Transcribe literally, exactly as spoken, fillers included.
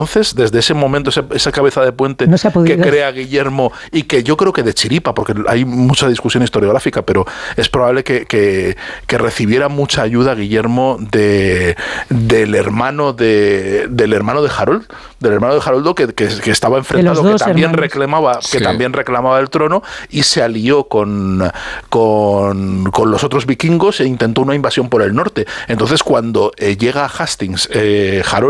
Entonces, desde ese momento, ese, esa cabeza de puente no se ha que crea Guillermo, y que yo creo que de chiripa, porque hay mucha discusión historiográfica, pero es probable que, que, que recibiera mucha ayuda Guillermo de, del hermano de del hermano de Harold, del hermano de Haroldo que, que, que estaba enfrentado, que también hermanos. reclamaba, que sí. también reclamaba el trono, y se alió con, con, con los otros vikingos e intentó una invasión por el norte. Entonces, cuando eh, llega a Hastings, eh, Harold